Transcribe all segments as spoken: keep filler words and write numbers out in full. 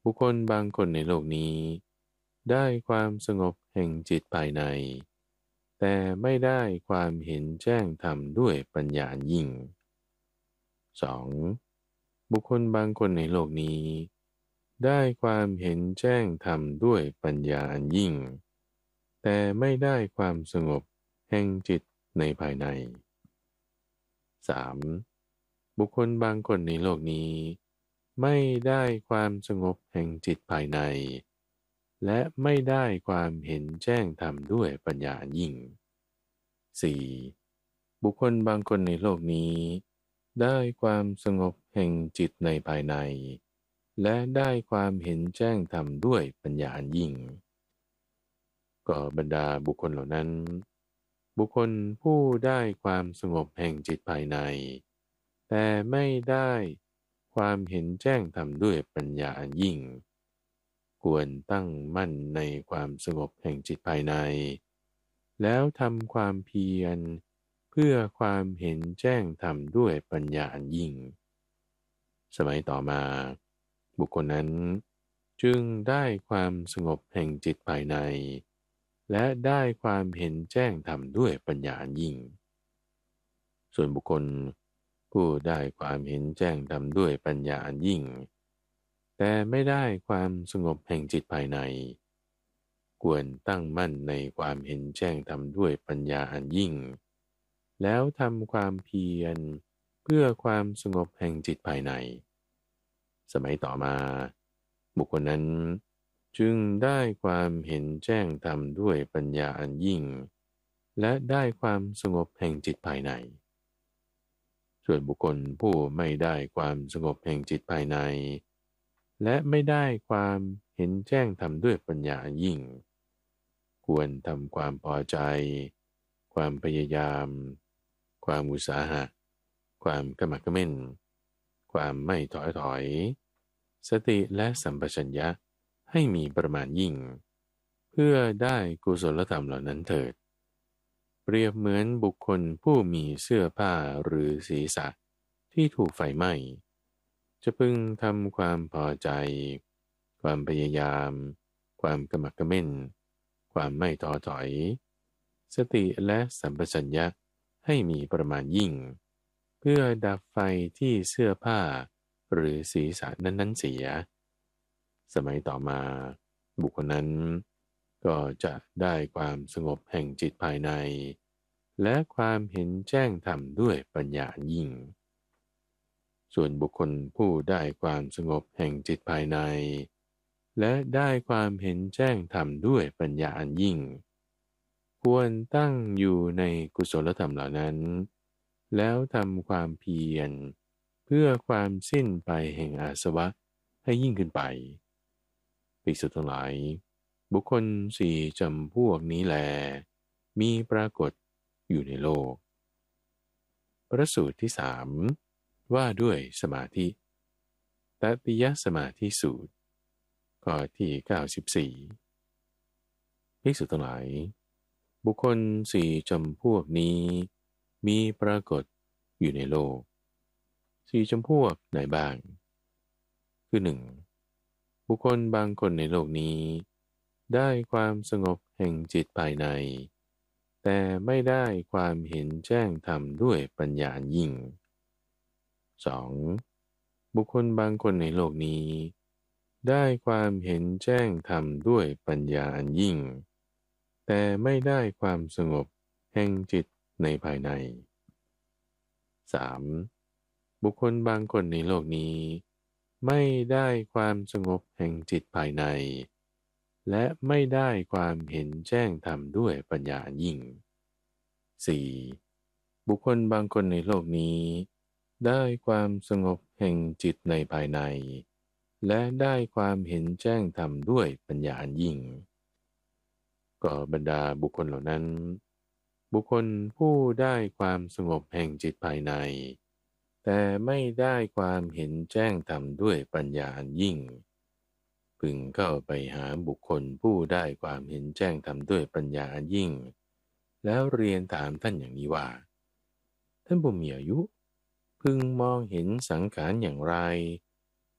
บุคคลบางคนในโลกนี้ได้ความสงบแห่งจิตภายในแต่ไม่ได้ความเห็นแจ้งธรรมด้วยปัญญาอันยิ่ง สอง. บุคคลบางคนในโลกนี้ได้ความเห็นแจ้งธรรมด้วยปัญญาอันยิ่งแต่ไม่ได้ความสงบแห่งจิตในภายใน สาม. บุคคลบางคนในโลกนี้ไม่ได้ความสงบแห่งจิตภายในและไม่ได้ความเห็นแจ้งธรรมด้วยปัญญาอันยิ่ง สี่. บุคคลบางคนในโลกนี้ได้ความสงบแห่งจิตในภายในและได้ความเห็นแจ้งธรรมด้วยปัญญาอันยิ่งก็บรรดาบุคคลเหล่านั้นบุคคลผู้ได้ความสงบแห่งจิตภายในแต่ไม่ได้ความเห็นแจ้งธรรมด้วยปัญญาอันยิ่งควรตั้งมั่นในความสงบแห่งจิตภายในแล้วทำความเพียรเพื่อความเห็นแจ้งธรรมด้วยปัญญาอันยิ่งสมัยต่อมาบุคคลนั้นจึงได้ความสงบแห่งจิตภายในและได้ความเห็นแจ้งธรรมด้วยปัญญาอันยิ่งส่วนบุคคลผู้ได้ความเห็นแจ้งธรรมด้วยปัญญาอันยิ่งแต่ไม่ได้ความสงบแห่งจิตภายในควรตั้งมั่นในความเห็นแจ้งธรรมด้วยปัญญาอันยิ่งแล้วทำความเพียรเพื่อความสงบแห่งจิตภายในสมัยต่อมาบุคคลนั้นจึงได้ความเห็นแจ้งธรรมด้วยปัญญาอันยิ่งและได้ความสงบแห่งจิตภายในส่วนบุคคลผู้ไม่ได้ความสงบแห่งจิตภายในและไม่ได้ความเห็นแจ้งธรรมด้วยปัญญาอันยิ่งควรทำความพอใจความพยายามความอุตสาหะความกำหมักเขม้นความไม่ถอยถอยสติและสัมปชัญญะให้มีประมาณยิ่งเพื่อได้กุศลธรรมเหล่านั้นเถิดเปรียบเหมือนบุคคลผู้มีเสื้อผ้าหรือศีรษะที่ถูกไฟไหม้จะพึงทำความพอใจความพยายามความกำหมักเขม้นความไม่ท้อถอยสติและสัมปชัญญะให้มีประมาณยิ่งเพื่อดับไฟที่เสื้อผ้าหรือศีรษะนั้นๆเสียสมัยต่อมาบุคคลนั้นก็จะได้ความสงบแห่งจิตภายในและความเห็นแจ้งธรรมด้วยปัญญายิ่งส่วนบุคคลผู้ได้ความสงบแห่งจิตภายในและได้ความเห็นแจ้งธรรมด้วยปัญญาอันยิ่งควรตั้งอยู่ในกุศลธรรมเหล่านั้นแล้วทำความเพียรเพื่อความสิ้นไปแห่งอาสวะให้ยิ่งขึ้นไปภิกษุทั้งหลายบุคคลสี่จำพวกนี้แลมีปรากฏอยู่ในโลกพระสูตรที่สามว่าด้วยสมาธิตติยสมาธิสูตรข้อที่เก้าสิบสี่ภิกษุทั้งหลายบุคคลสี่จำพวกนี้มีปรากฏอยู่ในโลกสี่จำพวกไหนบ้างคือหนึ่งบุคคลบางคนในโลกนี้ได้ความสงบแห่งจิตภายในแต่ไม่ได้ความเห็นแจ้งธรรมด้วยปัญญายิ่ง สอง. บุคคลบางคนในโลกนี้ได้ความเห็นแจ้งธรรมด้วยปัญญาอันยิ่งแต่ไม่ได้ความสงบแห่งจิตในภายใน สาม. บุคคลบางคนในโลกนี้ไม่ได้ความสงบแห่งจิตภายในและไม่ได้ความเห็นแจ้งธรรมด้วยปัญญายิ่ง สี่. บุคคลบางคนในโลกนี้ได้ความสงบแห่งจิตในภายในและได้ความเห็นแจ้งธรรมด้วยปัญญายิ่งก็บรรดาบุคคลเหล่านั้นบุคคลผู้ได้ความสงบแห่งจิตภายในแต่ไม่ได้ความเห็นแจ้งธรรมด้วยปัญญายิ่งพึงเข้าไปหาบุคคลผู้ได้ความเห็นแจ้งธรรมด้วยปัญญายิ่งแล้วเรียนถามท่านอย่างนี้ว่าท่านผู้มีอายุพึงมองเห็นสังขารอย่างไร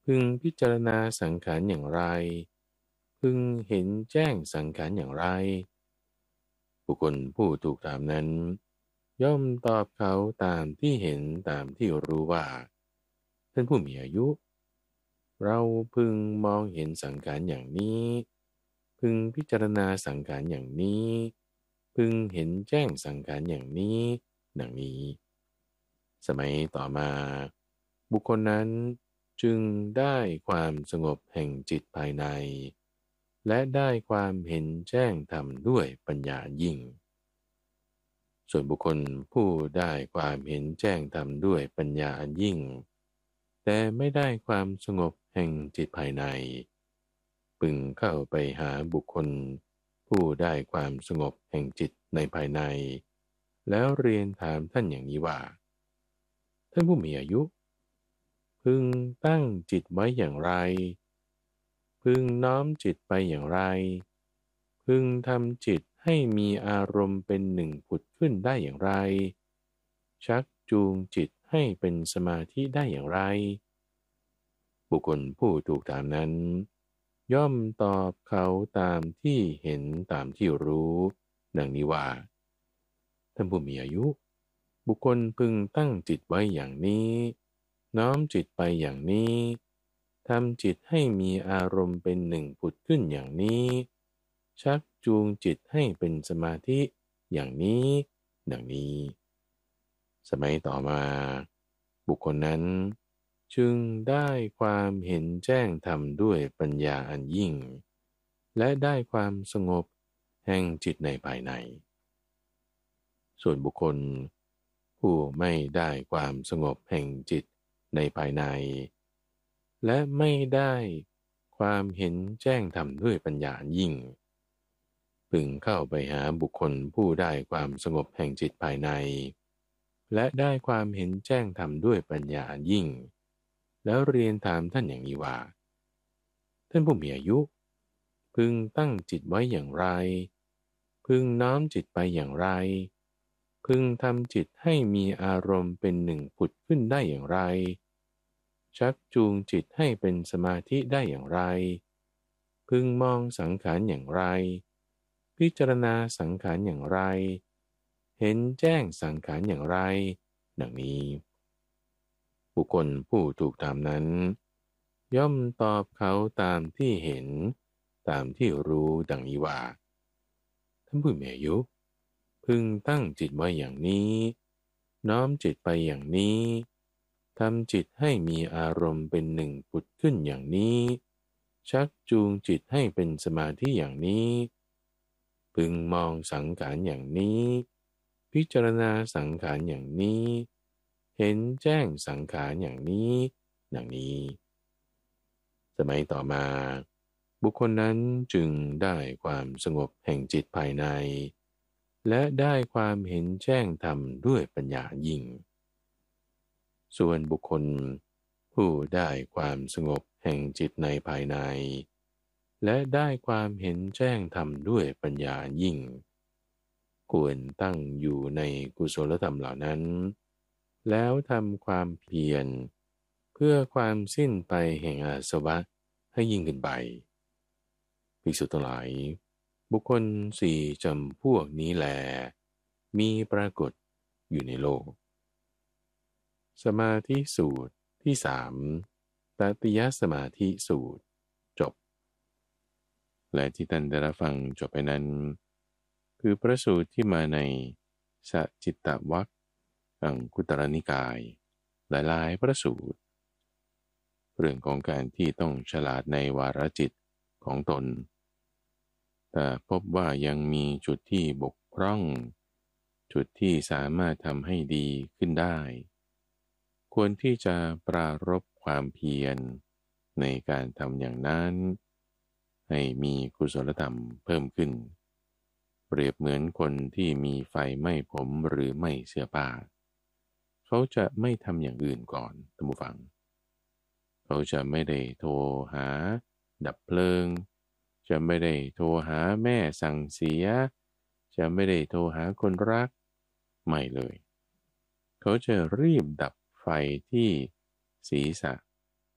พึงพิจารณาสังขารอย่างไรพึงเห็นแจ้งสังขารอย่างไรบุคคลผู้ถูกถามนั้นย่อมตอบเขาตามที่เห็นตามที่รู้ว่าท่านผู้มีอายุเราพึงมองเห็นสังขารอย่างนี้พึงพิจารณาสังขารอย่างนี้พึงเห็นแจ้งสังขารอย่างนี้ดังนี้สมัยต่อมาบุคคลนั้นจึงได้ความสงบแห่งจิตภายในและได้ความเห็นแจ้งธรรมด้วยปัญญายิ่งส่วนบุคคลผู้ได้ความเห็นแจ้งธรรมด้วยปัญญาอันยิ่งแต่ไม่ได้ความสงบแห่งจิตภายในพึงเข้าไปหาบุคคลผู้ได้ความสงบแห่งจิตในภายในแล้วเรียนถามท่านอย่างนี้ว่าท่านผู้มีอายุพึงตั้งจิตไว้อย่างไรพึงน้อมจิตไปอย่างไรพึงทำจิตให้มีอารมณ์เป็นหนึ่งผุดขึ้นได้อย่างไรชักจูงจิตให้เป็นสมาธิได้อย่างไรบุคคลผู้ถูกถามนั้นย่อมตอบเขาตามที่เห็นตามที่รู้ดังนี้ว่าท่านผู้มีอายุบุคคลพึงตั้งจิตไว้อย่างนี้น้อมจิตไปอย่างนี้ทำจิตให้มีอารมณ์เป็นหนึ่งผุดขึ้นอย่างนี้ชักจูงจิตให้เป็นสมาธิอย่างนี้ดังนี้สมัยต่อมาบุคคลนั้นจึงได้ความเห็นแจ้งธรรมด้วยปัญญาอันยิ่งและได้ความสงบแห่งจิตในภายในส่วนบุคคลผู้ไม่ได้ความสงบแห่งจิตในภายในและไม่ได้ความเห็นแจ้งธรรมด้วยปัญญายิ่งพึงเข้าไปหาบุคคลผู้ได้ความสงบแห่งจิตภายในและได้ความเห็นแจ้งธรรมด้วยปัญญายิ่งแล้วเรียนถามท่านอย่างนี้ว่าท่านผู้มีอายุพึงตั้งจิตไว้อย่างไรพึงน้อมจิตไปอย่างไรพึงทำจิตให้มีอารมณ์เป็นหนึ่งผุดขึ้นได้อย่างไรชักจูงจิตให้เป็นสมาธิได้อย่างไรพึงมองสังขารอย่างไรพิจารณาสังขารอย่างไรเห็นแจ้งสังขารอย่างไรดังนี้บุคคลผู้ถูกถามนั้นย่อมตอบเขาตามที่เห็นตามที่รู้ดังนี้ว่าท่านผู้มีอายุพึงตั้งจิตไว้อย่างนี้น้อมจิตไปอย่างนี้ทำจิตให้มีอารมณ์เป็นหนึ่งผุดขึ้นอย่างนี้ชักจูงจิตให้เป็นสมาธิอย่างนี้พึงมองสังขารอย่างนี้พิจารณาสังขารอย่างนี้เห็นแจ้งสังขารอย่างนี้ดังนี้สมัยต่อมาบุคคลนั้นจึงได้ความสงบแห่งจิตภายในและได้ความเห็นแจ้งธรรมด้วยปัญญายิ่งส่วนบุคคลผู้ได้ความสงบแห่งจิตในภายในและได้ความเห็นแจ้งธรรมด้วยปัญญายิ่งควรตั้งอยู่ในกุศลธรรมเหล่านั้นแล้วทำความเพียรเพื่อความสิ้นไปแห่งอาสวะให้ยิ่งขึ้นไปภิกษุทั้งหลายบุคคลสี่จำพวกนี้แลมีปรากฏอยู่ในโลกสมาธิสูตรที่สามตติยสมาธิสูตรจบและที่ท่านได้รับฟังจบไปนั้นคือพระสูตรที่มาในสัจจิตตวรรคอังคุตรนิกายหลายๆพระสูตรเรื่องของการที่ต้องฉลาดในวาระจิตของตนแต่พบว่ายังมีจุดที่บกพร่องจุดที่สามารถทำให้ดีขึ้นได้ควรที่จะปรารภความเพียรในการทำอย่างนั้นให้มีกุศลธรรมเพิ่มขึ้นเปรียบเหมือนคนที่มีไฟไหม้ผมหรือไหม้เสื้อผ้าเขาจะไม่ทำอย่างอื่นก่อนท่านผู้ฟังเขาจะไม่ได้โทรหาดับเพลิงจะไม่ได้โทรหาแม่สั่งเสียจะไม่ได้โทรหาคนรักไม่เลยเขาจะรีบดับไฟที่ศีรษะ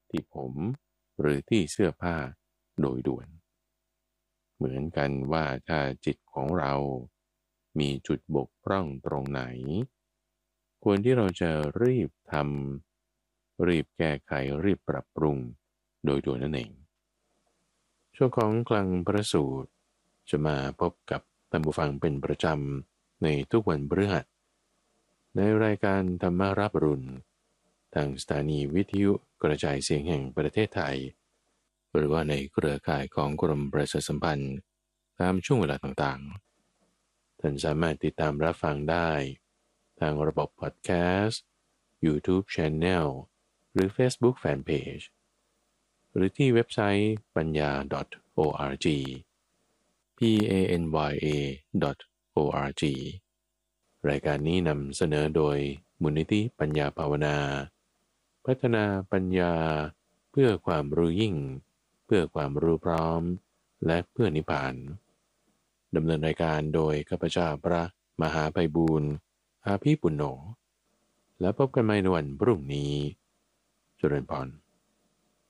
ที่ผมหรือที่เสื้อผ้าโดยด่วน เหมือนกันว่าถ้าจิตของเรามีจุดบกพร่องตรงไหนควรที่เราจะรีบทำรีบแก้ไขรีบปรับปรุงโดยด่วนนั่นเองช่วงของกลางพระสูตรจะมาพบกับท่านผู้ฟังเป็นประจำในทุกวันพฤหัสในรายการธรรมารับรุณทางสถานีวิทยุกระจายเสียงแห่งประเทศไทยหรือว่าในเครือข่ายของกรมประชาสัมพันธ์ตามช่วงเวลาต่างๆท่านสามารถติดตามรับฟังได้ทางระบบพอดแคสต์ YouTube Channel หรือ Facebook Fanpage หรือที่เว็บไซต์ปัญญา .org p a n y a .org รายการนี้นำเสนอโดยมูลนิธิปัญญาภาวนาพัฒนาปัญญาเพื่อความรู้ยิ่งเพื่อความรู้พร้อมและเพื่อนิพพานดำเนินรายการโดยข้าพเจ้าพระมหาไพบูลย์อาภีปุณโญและพบกันใหม่ในวันพรุ่งนี้เจริญพร